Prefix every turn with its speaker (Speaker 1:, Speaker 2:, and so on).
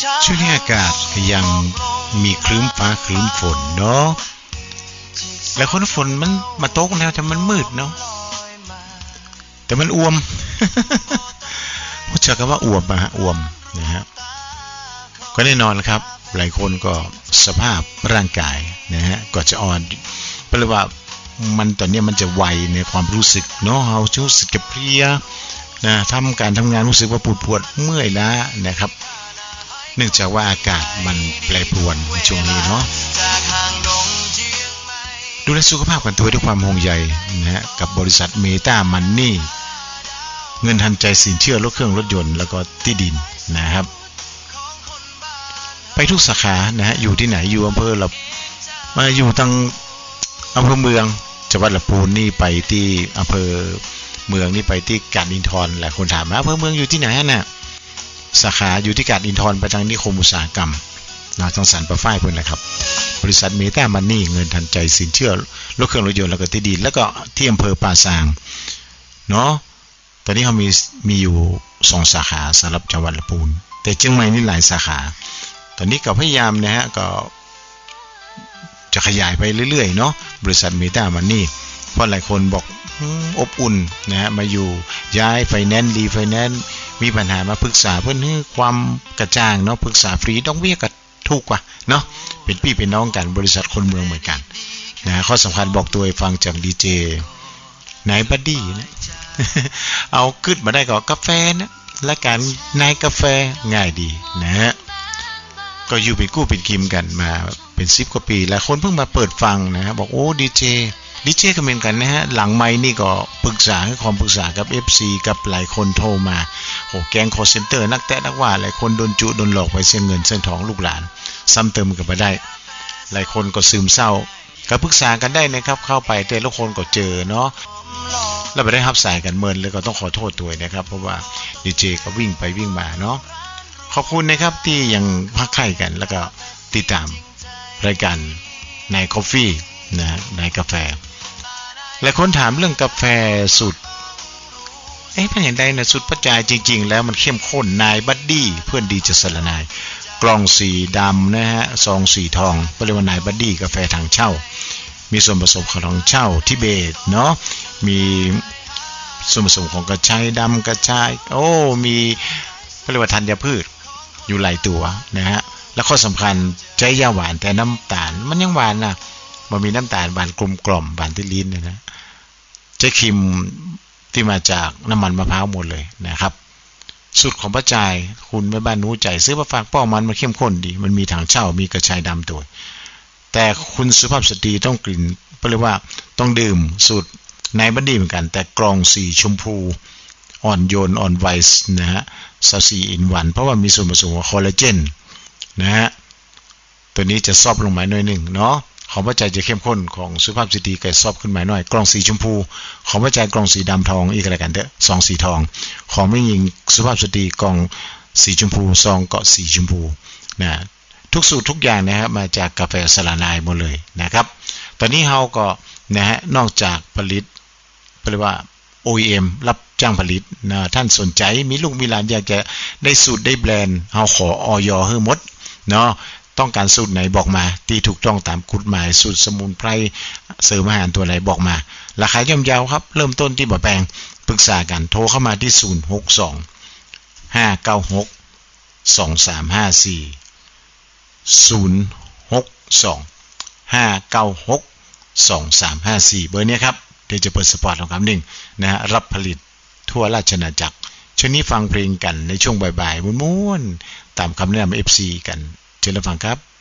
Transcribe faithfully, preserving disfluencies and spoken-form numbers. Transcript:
Speaker 1: ช่วงนี้อากาศยังมีครึ้มฟ้าครึ้มฝนเนาะแล้วคนฝนมันมาตกแล้วแต่มันมืดเนาะแต่มันอ้วมรู้จักกันว่าอ้วมนะฮะอ้วมนะฮะก็แน่นอนครับหลายคนก็สภาพร่างกายนะฮะก็จะอ่อนแปลว่ามันตอนนี้มันจะไวในความรู้สึกเนาะเรารู้สึกเพลียนะทำการทำงานรู้สึกว่าปวดปวดเมื่อยล้านะครับเนื่องจากว่าอากาศมันแปรปรวนช่วงนี้เนาะดูแลสุขภาพกันตัวด้วยความห่วงใยนะฮะกับบริษัทเมตามันนี่เงินทันใจสินเชื่อรถเครื่องรถยนต์แล้วก็ที่ดินนะครับไปทุกสาขานะฮะอยู่ที่ไหนอยู่อำเภอเรามาอยู่ตั้งอำเภอเมืองจังหวัดลำพูนนี่ไปที่อำเภอเมืองนี่ไปที่กาญจนอินทร์หลายคนถามว่าอำเภอเมืองอยู่ที่ไหนน่ะสาขาอยู่ที่กาญจนอินทร์ไปทางนิคมอุตสาหกรรมนาทางสันปะฝ้ายเพิ่นแหละครับบริษัทเมตามันนี่เงินทันใจสินเชื่อรถเครื่องรถยนต์แล้วก็ที่ดินแล้วก็ที่อำเภอป่าซางเนาะตอนนี้เขามีมีอยู่สองสาขาสำหรับจังหวัดลำพูนแต่เชียงใหม่นี่หลายสาขาตอนนี้ก็พยายามนะฮะก็จะขยายไปเรื่อยๆเนาะบริษัทเมตามันนี่เพราะหลายคนบอกอบอุ่นนะฮะมาอยู่ย้ายไฟแนนซ์รีไฟแนนซ์มีปัญหามาปรึกษาเพื่อนให้ความกระจ่างเนาะปรึกษาฟรีดอกเบี้ยก็ถูกกว่าเนาะเป็นพี่เป็นน้องกันบริษัทคนเมืองเหมือนกันนะข้อสำคัญบอกตัวให้ฟังจากดีเจนายบัดดี้นะ เอาขึ้นมาได้ก็กาแฟนะและการนายกาแฟง่ายดีนะฮะก็อยู่เป็นกู้เป็นกิมกันมาเป็นสิบกว่าปีหลายคนเพิ่งมาเปิดฟังนะฮะบอกโอ้ดีเจดีเจก็เหมือนกันนะฮะหลังไมค์นี่ก็ปรึกษาให้ความปรึกษากับ เอฟ ซี กับหลายคนโทรมาโอ้แก๊งคอลเซ็นเตอร์นักแตะนักว่าหลายคนโดนจุโดนหลอกไปเสียเงินเส้นทองลูกหลานซ้ำเติมกันไปได้หลายคนก็ซึมเศร้าก็ปรึกษากันได้นะครับเข้าไปแต่ละคนก็เจอเนาะแล้วไปได้รับสายกันเมินเลยก็ต้องขอโทษตัวนะครับเพราะว่าดีเจก็วิ่งไปวิ่งมาเนาะขอบคุณนะครับที่ยังพักไข่กันแล้วก็ติดตามรายการนายกาแฟนะนายกาแฟหลายคนถามเรื่องกาแฟสูตรเอ๊ะเป็นอย่างไรนะสูตรปัจจัยจริงๆแล้วมันเข้มข้นนายบัดดี้เพื่อนดีจะสละนายกล่องสีดำนะฮะซองสีทองเรียกว่านายบัดดี้กาแฟทางเช่ามีส่วนผสมของทางเช่าทิเบตเนาะมีส่วนผสมของกระชายดำกระชายโอ้มีเรียกว่าธัญพืชอยู่หลายตัวนะฮะแล้วข้อสำคัญใจยาหวานแต่น้ำตาลมันยังหวานนะมันมีน้ำตาลหวานกลมกล่อมหวานที่ลิ้นนะนะเจ๊คิมที่มาจากน้ำมันมะพร้าวหมดเลยนะครับสูตรของป้าจายคุณแม่บ้านนู้ใจซื้อมาฝากป้อมันมันเข้มข้นดีมันมีถังเช่ามีกระชายดำตัวแต่คุณสุภาพสตรีต้องกลิ่นเรียกว่าต้องดื่มสูตรนายบัดดี้เหมือนกันแต่กรองสีชมพูอ่อนโยนอ่อนไวส์นะฮะซาซีอินวันเพราะว่ามีส่วนผสมของคอลลาเจนนะฮะตัวนี้จะซอบลงมาหน่อยหนึ่งเนาะของป้าใจจะเข้มข้นของสุภาพสตรีไก่ซอบขึ้นมาหน่อยกล่องสีชมพูของป้าใจกล่องสีดำทองอีกอะไรกันเด้อซองสีทองของไม่ยิงสุภาพสตรีกล่องสีชมพูซองเกาะสีชมพูนะทุกสูตรทุกอย่างนะครับมาจากกาแฟสลานายหมดเลยนะครับตอนนี้เฮาก็นะฮะนอกจากผลิตเรียกว่า โอ อี เอ็ม รับจ้างผลิตนะท่านสนใจมีลูกมีหลานอยากจะได้สูตรได้แบรนด์เฮาขออย.ให้หมดเนาะต้องการสูตรไหนบอกมาที่ถูกต้องตามกฎหมายสูตรสมุนไพรเสริมอาหารตัวไหนบอกมาราคาย่อมเยาครับเริ่มต้นที่บ่แพงปรึกษากันโทรเข้ามาที่ศูนย์ หก สอง ห้า เก้า หก สอง สาม ห้า สี่ ศูนย์ หก สอง ห้า เก้า หก สอง สาม ห้า สี่เบอร์นี้ครับเดี๋ยวจะเปิดสปอร์ตของคำหนึ่งนะฮะรับผลิตทั่วราชอาณาจักรช่วงนี้ฟังเพลงกันในช่วงบ่ายๆม้วนๆตามคำแนะนำ เอฟ ซี กันเชิญรับฟังครับ